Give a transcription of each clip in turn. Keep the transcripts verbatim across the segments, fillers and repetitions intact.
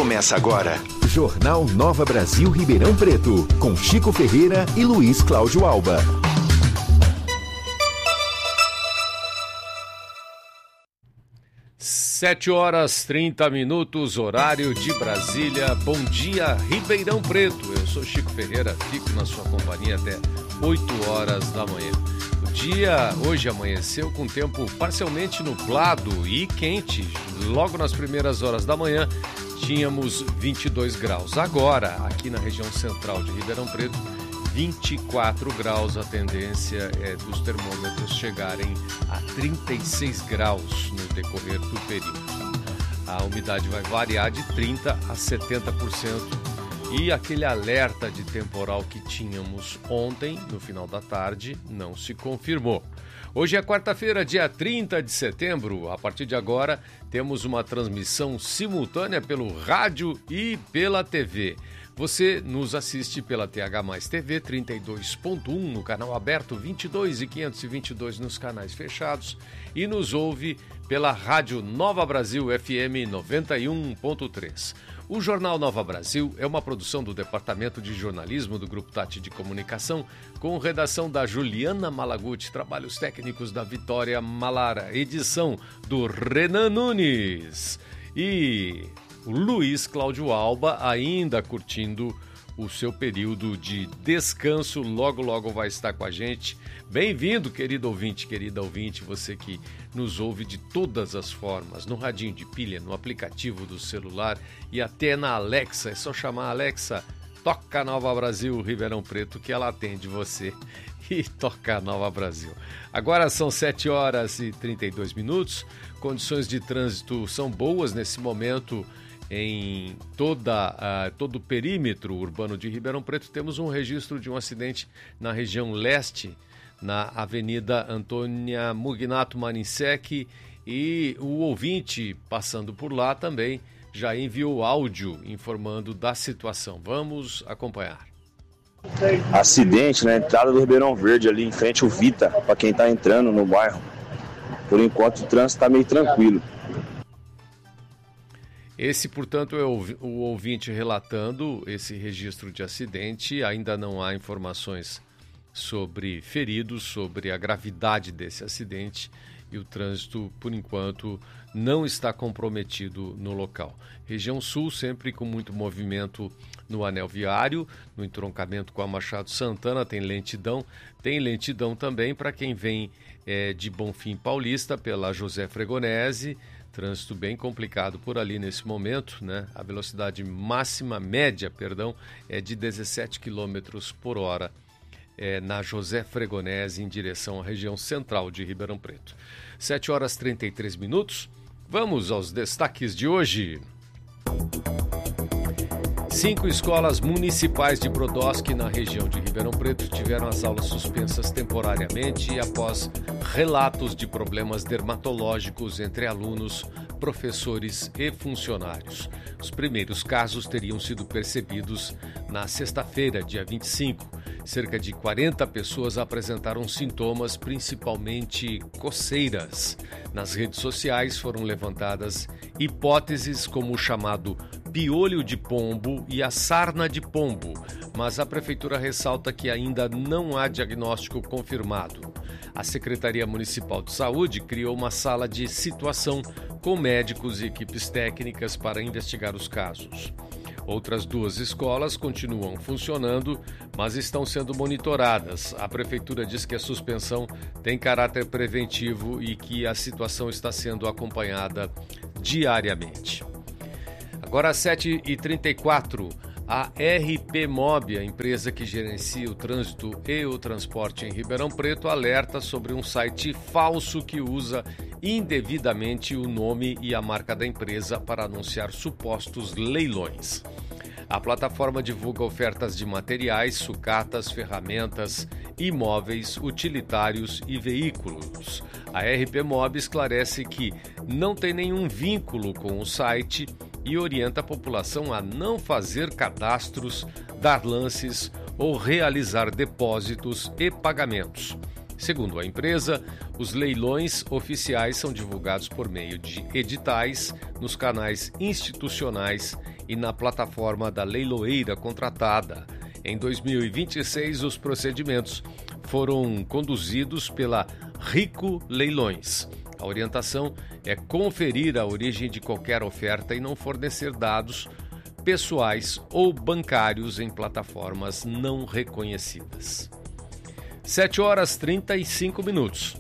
Começa agora. Jornal Nova Brasil Ribeirão Preto, com Chico Ferreira e Luiz Cláudio Alba. Sete horas, trinta minutos, horário de Brasília. Bom dia, Ribeirão Preto. Eu sou Chico Ferreira, fico na sua companhia até oito horas da manhã. O dia hoje amanheceu com tempo parcialmente nublado e quente. Logo nas primeiras horas da manhã, tínhamos vinte e dois graus. Agora, aqui na região central de Ribeirão Preto, vinte e quatro graus. A tendência é dos termômetros chegarem a trinta e seis graus no decorrer do período. A umidade vai variar de trinta por cento a setenta por cento e aquele alerta de temporal que tínhamos ontem, no final da tarde, não se confirmou. Hoje é quarta-feira, dia trinta de setembro. A partir de agora, temos uma transmissão simultânea pelo rádio e pela T V. Você nos assiste pela T H mais T V trinta e dois ponto um no canal aberto, vinte e dois e quinhentos e vinte e dois nos canais fechados e nos ouve pela Rádio Nova Brasil F M noventa e um ponto três. O Jornal Nova Brasil é uma produção do Departamento de Jornalismo do Grupo Tati de Comunicação, com redação da Juliana Malaguti, trabalhos técnicos da Vitória Malara, edição do Renan Nunes e o Luiz Cláudio Alba, ainda curtindo o seu período de descanso, logo logo vai estar com a gente. Bem-vindo, querido ouvinte, querida ouvinte, você que nos ouve de todas as formas, no radinho de pilha, no aplicativo do celular e até na Alexa. É só chamar a Alexa, toca Nova Brasil Ribeirão Preto, que ela atende você e toca Nova Brasil. Agora são sete horas e trinta e dois minutos, condições de trânsito são boas nesse momento. Em toda, uh, todo o perímetro urbano de Ribeirão Preto, temos um registro de um acidente na região leste, na Avenida Antônia Mugnato Marinsec, e o ouvinte passando por lá também já enviou áudio informando da situação. Vamos acompanhar. Acidente na entrada do Ribeirão Verde, ali em frente ao Vita, para quem está entrando no bairro. Por enquanto o trânsito está meio tranquilo. Esse, portanto, é o ouvinte relatando esse registro de acidente. Ainda não há informações sobre feridos, sobre a gravidade desse acidente, e o trânsito, por enquanto, não está comprometido no local. Região Sul, sempre com muito movimento no anel viário, no entroncamento com a Machado Santana, tem lentidão. Tem lentidão também para quem vem é, de Bonfim Paulista, pela José Fregonese. Trânsito bem complicado por ali nesse momento, né? A velocidade máxima, média, perdão, é de dezessete quilômetros por hora é, na José Fregonese, em direção à região central de Ribeirão Preto. sete horas e trinta e três minutos. Vamos aos destaques de hoje. Cinco escolas municipais de Brodowski, na região de Ribeirão Preto, tiveram as aulas suspensas temporariamente após relatos de problemas dermatológicos entre alunos, professores e funcionários. Os primeiros casos teriam sido percebidos na sexta-feira, dia vinte e cinco. Cerca de quarenta pessoas apresentaram sintomas, principalmente coceiras. Nas redes sociais foram levantadas hipóteses como o chamado piolho de pombo e a sarna de pombo, mas a prefeitura ressalta que ainda não há diagnóstico confirmado. A Secretaria Municipal de Saúde criou uma sala de situação com médicos e equipes técnicas para investigar os casos. Outras duas escolas continuam funcionando, mas estão sendo monitoradas. A prefeitura diz que a suspensão tem caráter preventivo e que a situação está sendo acompanhada diariamente. Agora às sete e trinta e quatro, a R P Mob, a empresa que gerencia o trânsito e o transporte em Ribeirão Preto, alerta sobre um site falso que usa indevidamente o nome e a marca da empresa para anunciar supostos leilões. A plataforma divulga ofertas de materiais, sucatas, ferramentas, imóveis, utilitários e veículos. A R P Mob esclarece que não tem nenhum vínculo com o site e orienta a população a não fazer cadastros, dar lances ou realizar depósitos e pagamentos. Segundo a empresa, os leilões oficiais são divulgados por meio de editais nos canais institucionais e na plataforma da leiloeira contratada. Em dois mil e vinte e seis, os procedimentos foram conduzidos pela Rico Leilões. A orientação é conferir a origem de qualquer oferta e não fornecer dados pessoais ou bancários em plataformas não reconhecidas. sete horas e trinta e cinco minutos.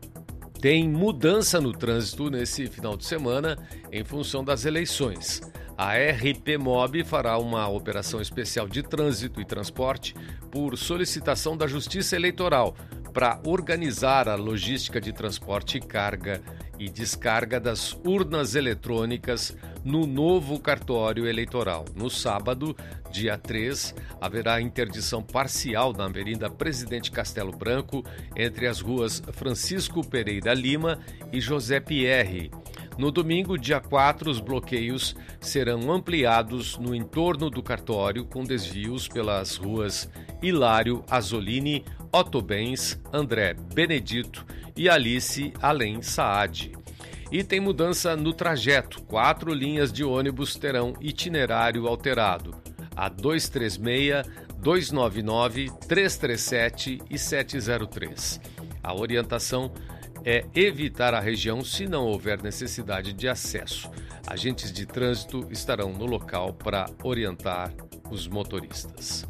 Tem mudança no trânsito nesse final de semana em função das eleições. A R P Mob fará uma operação especial de trânsito e transporte por solicitação da Justiça Eleitoral para organizar a logística de transporte, carga e descarga das urnas eletrônicas no novo cartório eleitoral. No sábado, dia três, haverá interdição parcial na Avenida Presidente Castelo Branco entre as ruas Francisco Pereira Lima e José Pierre. No domingo, dia quatro, os bloqueios serão ampliados no entorno do cartório, com desvios pelas ruas Hilário Azzolini, Otto Bens, André Benedito e Alice Além Saad. E tem mudança no trajeto. Quatro linhas de ônibus terão itinerário alterado. A duzentos e trinta e seis, duzentos e noventa e nove, trezentos e trinta e sete e setecentos e três. A orientação é evitar a região se não houver necessidade de acesso. Agentes de trânsito estarão no local para orientar os motoristas.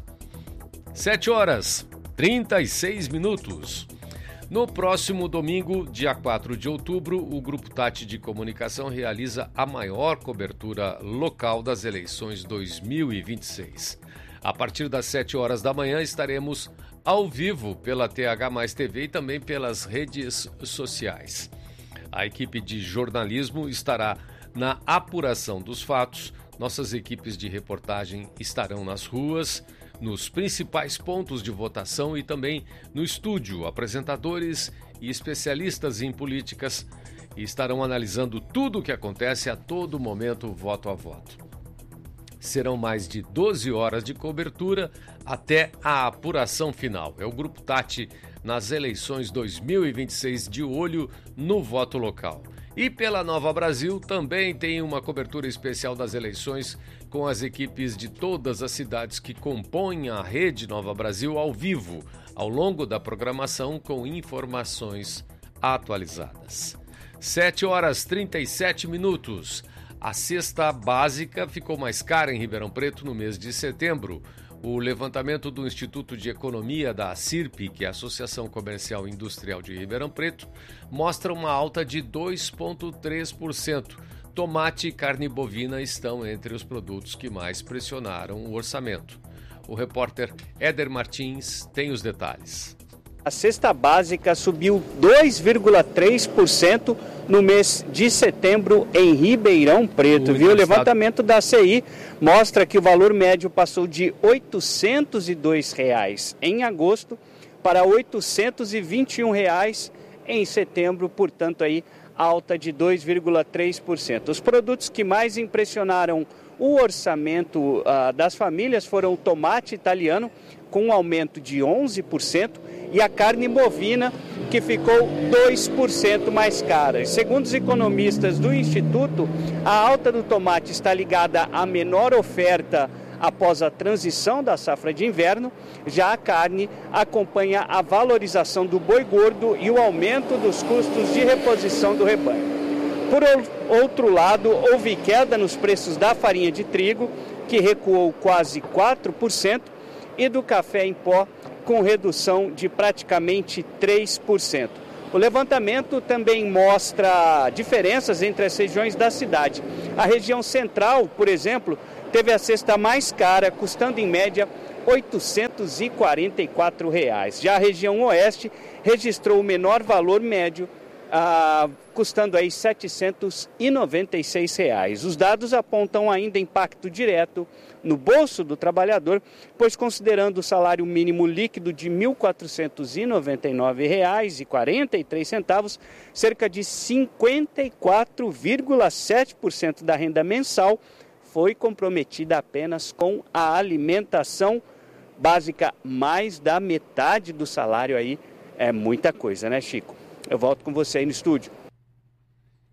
sete horas e trinta e seis minutos. No próximo domingo, dia quatro de outubro, o Grupo Tati de Comunicação realiza a maior cobertura local das eleições dois mil e vinte e seis. A partir das sete horas da manhã estaremos ao vivo pela T H mais T V e também pelas redes sociais. A equipe de jornalismo estará na apuração dos fatos. Nossas equipes de reportagem estarão nas ruas, nos principais pontos de votação e também no estúdio. Apresentadores e especialistas em políticas estarão analisando tudo o que acontece a todo momento, voto a voto. Serão mais de doze horas de cobertura até a apuração final. É o Grupo Tati nas eleições dois mil e vinte e seis, de olho no voto local. E pela Nova Brasil também tem uma cobertura especial das eleições com as equipes de todas as cidades que compõem a Rede Nova Brasil ao vivo, ao longo da programação, com informações atualizadas. sete horas e trinta e sete minutos. A cesta básica ficou mais cara em Ribeirão Preto no mês de setembro. O levantamento do Instituto de Economia da ACIRP, que é a Associação Comercial e Industrial de Ribeirão Preto, mostra uma alta de dois vírgula três por cento. Tomate e carne bovina estão entre os produtos que mais pressionaram o orçamento. O repórter Éder Martins tem os detalhes. A cesta básica subiu dois vírgula três por cento no mês de setembro em Ribeirão Preto. O, viu? O levantamento da C I mostra que o valor médio passou de oitocentos e dois reais em agosto para oitocentos e vinte e um reais em setembro, portanto aí alta de dois vírgula três por cento. Os produtos que mais impressionaram o orçamento uh, das famílias foram o tomate italiano, com um aumento de onze por cento, e a carne bovina, que ficou dois por cento mais cara. Segundo os economistas do Instituto, a alta do tomate está ligada à menor oferta após a transição da safra de inverno. Já a carne acompanha a valorização do boi gordo e o aumento dos custos de reposição do rebanho. Por outro lado, houve queda nos preços da farinha de trigo, que recuou quase quatro por cento, e do café em pó, com redução de praticamente três por cento. O levantamento também mostra diferenças entre as regiões da cidade. A região central, por exemplo, teve a cesta mais cara, custando em média oitocentos e quarenta e quatro reais. Já a região oeste registrou o menor valor médio, ah, custando aí setecentos e noventa e seis reais. Os dados apontam ainda impacto direto no bolso do trabalhador, pois considerando o salário mínimo líquido de mil quatrocentos e noventa e nove reais e quarenta e três centavos, cerca de cinquenta e quatro vírgula sete por cento da renda mensal foi comprometida apenas com a alimentação básica. Mais da metade do salário aí é muita coisa, né, Chico? Eu volto com você aí no estúdio.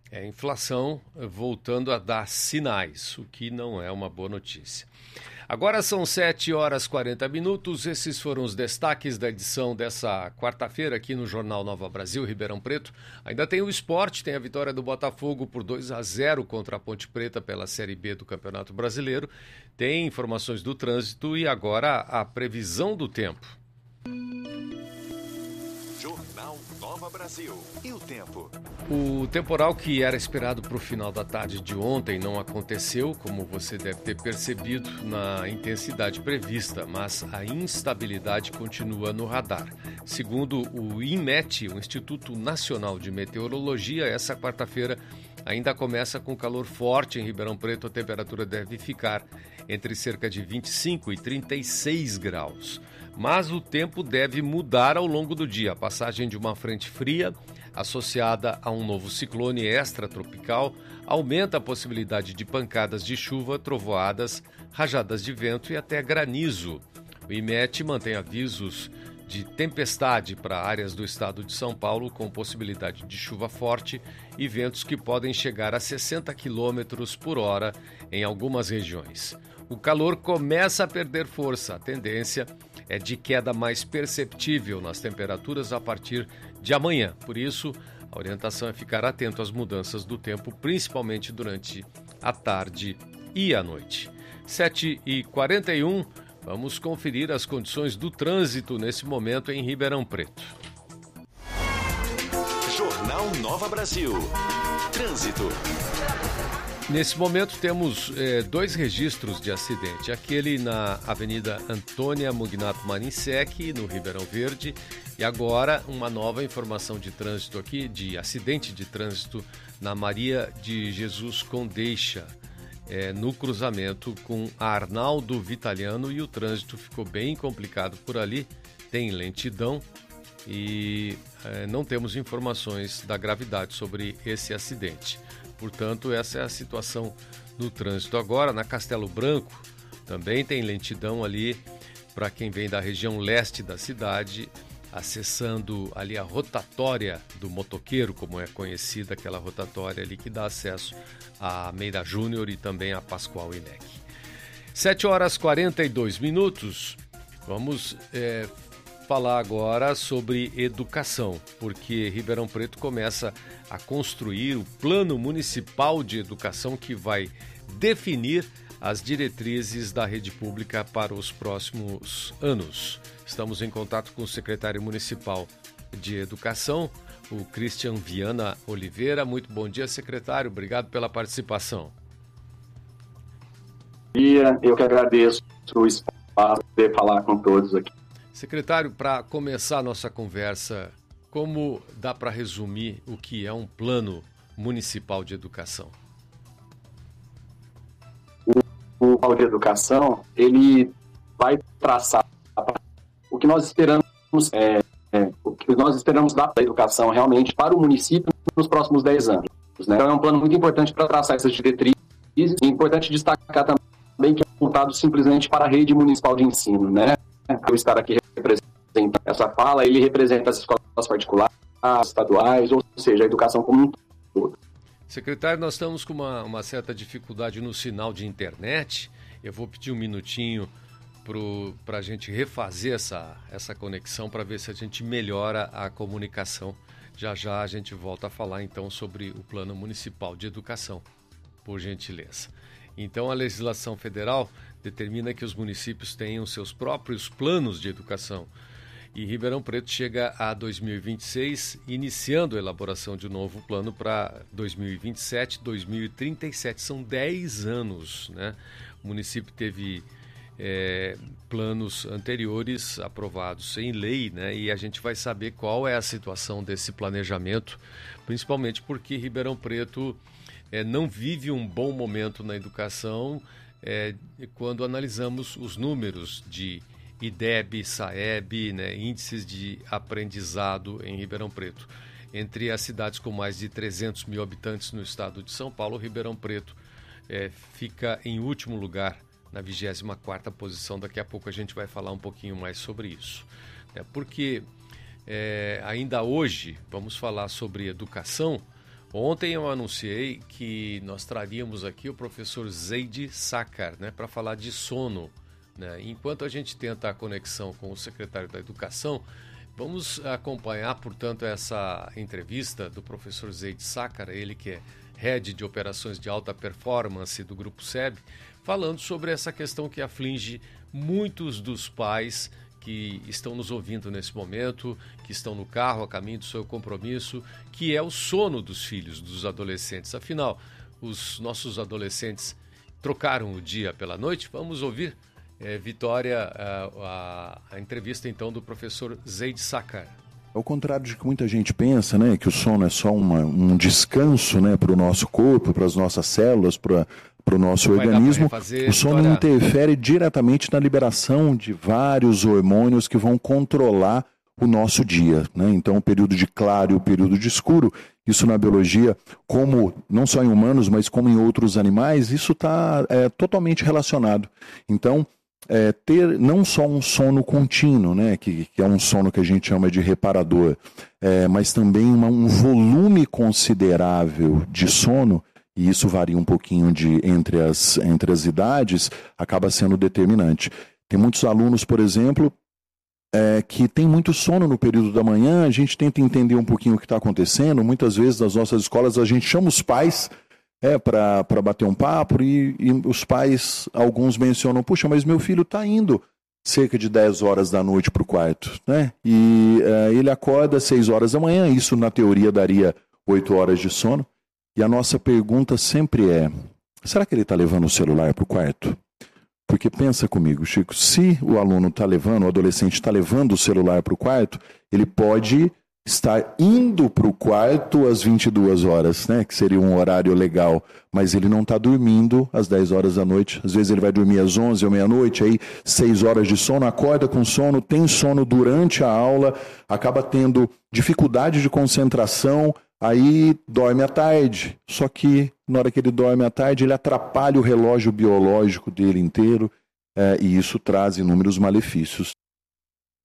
É a inflação voltando a dar sinais, o que não é uma boa notícia. Agora são sete horas e quarenta minutos, esses foram os destaques da edição dessa quarta-feira aqui no Jornal Nova Brasil, Ribeirão Preto. Ainda tem o esporte, tem a vitória do Botafogo por dois a zero contra a Ponte Preta pela Série B do Campeonato Brasileiro. Tem informações do trânsito e agora a previsão do tempo. Jornal Nova Brasil. E o tempo? O temporal que era esperado para o final da tarde de ontem não aconteceu, como você deve ter percebido, na intensidade prevista, mas a instabilidade continua no radar. Segundo o INMET, o Instituto Nacional de Meteorologia, essa quarta-feira ainda começa com calor forte em Ribeirão Preto. A temperatura deve ficar entre cerca de vinte e cinco e trinta e seis graus. Mas o tempo deve mudar ao longo do dia. A passagem de uma frente fria, associada a um novo ciclone extratropical, aumenta a possibilidade de pancadas de chuva, trovoadas, rajadas de vento e até granizo. O INMET mantém avisos de tempestade para áreas do estado de São Paulo, com possibilidade de chuva forte e ventos que podem chegar a sessenta quilômetros por hora em algumas regiões. O calor começa a perder força. A tendência é de queda mais perceptível nas temperaturas a partir de amanhã. Por isso, a orientação é ficar atento às mudanças do tempo, principalmente durante a tarde e a noite. sete e quarenta e um, vamos conferir as condições do trânsito nesse momento em Ribeirão Preto. Jornal Nova Brasil. Trânsito. Nesse momento temos eh, dois registros de acidente. Aquele na Avenida Antônia Mugnato Marinsec, no Ribeirão Verde. E agora uma nova informação de trânsito aqui, de acidente de trânsito na Maria de Jesus Condeixa, eh, no cruzamento com a Arnaldo Vitaliano. E o trânsito ficou bem complicado por ali, tem lentidão e eh, não temos informações da gravidade sobre esse acidente. Portanto, essa é a situação no trânsito agora. Na Castelo Branco também tem lentidão ali para quem vem da região leste da cidade, acessando ali a rotatória do motoqueiro, como é conhecida, aquela rotatória ali que dá acesso a Meira Júnior e também a Pascoal Inec. sete horas e quarenta e dois minutos, vamos é, falar agora sobre educação, porque Ribeirão Preto começa a construir o Plano Municipal de Educação que vai definir as diretrizes da rede pública para os próximos anos. Estamos em contato com o secretário municipal de Educação, o Christian Viana Oliveira. Muito bom dia, secretário. Obrigado pela participação. Bom dia, eu que agradeço o espaço de falar com todos aqui. Secretário, para começar a nossa conversa, como dá para resumir o que é um plano municipal de educação? O plano de educação, ele vai traçar o que nós esperamos, é, é, o que nós esperamos da educação realmente para o município nos próximos dez anos. Né? Então é um plano muito importante para traçar essas diretrizes. É importante destacar também que é apontado simplesmente para a rede municipal de ensino, né? Eu estar aqui representando essa fala, ele representa as escolas particulares, estaduais, ou seja, a educação como um todo. Secretário, nós estamos com uma, uma certa dificuldade no sinal de internet. Eu vou pedir um minutinho para a gente refazer essa, essa conexão para ver se a gente melhora a comunicação. Já já a gente volta a falar então sobre o Plano Municipal de Educação, por gentileza. Então a legislação federal determina que os municípios tenham seus próprios planos de educação. E Ribeirão Preto chega a dois mil e vinte e seis, iniciando a elaboração de um novo plano para dois mil e vinte e sete, dois mil e trinta e sete. São dez anos, né? O município teve é, planos anteriores aprovados em lei, né? E a gente vai saber qual é a situação desse planejamento, principalmente porque Ribeirão Preto é, não vive um bom momento na educação é, quando analisamos os números de I D E B, SAEB, né, índices de aprendizado em Ribeirão Preto. Entre as cidades com mais de trezentos mil habitantes no estado de São Paulo, Ribeirão Preto é, fica em último lugar, na vigésima quarta posição. Daqui a pouco a gente vai falar um pouquinho mais sobre isso. É, porque é, ainda hoje, vamos falar sobre educação. Ontem eu anunciei que nós traríamos aqui o professor Zeid Sakar, né, para falar de sono. Né? Enquanto a gente tenta a conexão com o secretário da Educação, vamos acompanhar, portanto, essa entrevista do professor Zeid Sakar, ele que é Head de Operações de Alta Performance do Grupo S E B, falando sobre essa questão que aflige muitos dos pais que estão nos ouvindo nesse momento, que estão no carro a caminho do seu compromisso, que é o sono dos filhos, dos adolescentes. Afinal, os nossos adolescentes trocaram o dia pela noite. Vamos ouvir, é, Vitória, a, a, a entrevista então do professor Zeid Sakar. Ao contrário de que muita gente pensa, né, que o sono é só uma, um descanso, né, para o nosso corpo, para as nossas células, para para o nosso Vai organismo, refazer, o sono Vitória. interfere diretamente na liberação de vários hormônios que vão controlar o nosso dia, né? Então, o período de claro e o período de escuro, isso na biologia, como não só em humanos, mas como em outros animais, isso está é, totalmente relacionado. Então, é, ter não só um sono contínuo, né, que, que é um sono que a gente chama de reparador, é, mas também uma, um volume considerável de sono, e isso varia um pouquinho de, entre, as, entre as idades, acaba sendo determinante. Tem muitos alunos, por exemplo, é, que tem muito sono no período da manhã, a gente tenta entender um pouquinho o que está acontecendo. Muitas vezes nas nossas escolas a gente chama os pais é, para bater um papo e, e os pais, alguns mencionam, puxa, mas meu filho está indo cerca de dez horas da noite para o quarto, né? E é, ele acorda às seis horas da manhã, isso na teoria daria oito horas de sono. E a nossa pergunta sempre é, será que ele está levando o celular para o quarto? Porque pensa comigo, Chico, se o aluno está levando, o adolescente está levando o celular para o quarto, ele pode estar indo para o quarto às vinte e duas horas, né, que seria um horário legal, mas ele não está dormindo às dez horas da noite. Às vezes ele vai dormir às onze ou meia-noite, aí seis horas de sono, acorda com sono, tem sono durante a aula, acaba tendo dificuldade de concentração, aí dorme à tarde, só que na hora que ele dorme à tarde ele atrapalha o relógio biológico dele inteiro, é, e isso traz inúmeros malefícios.